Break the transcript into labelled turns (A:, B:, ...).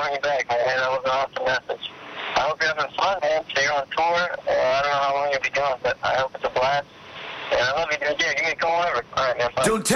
A: calling you back, man. That was an awesome message. I hope you're having fun, man. So you're on tour. I don't know how long you'll be gone, but I hope it's a blast. And I love you, dude. Yeah, give me a call over. All right, man. Bye.
B: Don't